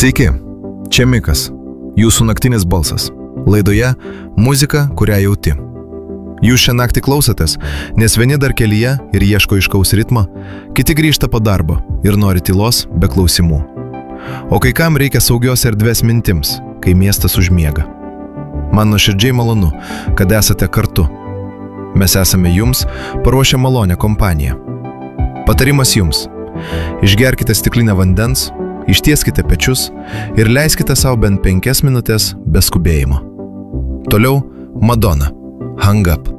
Sveiki, čia Mikas, jūsų naktinis balsas. Laidoje muzika, kurią jauti. Jūs šią naktį klausotės, nes vieni dar kelyje ir ieško aiškaus ritmo, kiti grįžta po darbo ir nori tylos be klausimų. O kai kam reikia saugios erdvės mintims, kai miestas užmiega. Man nuoširdžiai malonu, kad esate kartu. Mes esame jums paruošę malonę kompaniją. Patarimas jums. Išgerkite stiklinę vandens, ištieskite pečius ir leiskite savo bent 5 minutės be skubėjimo. Toliau Madonna, Hang Up.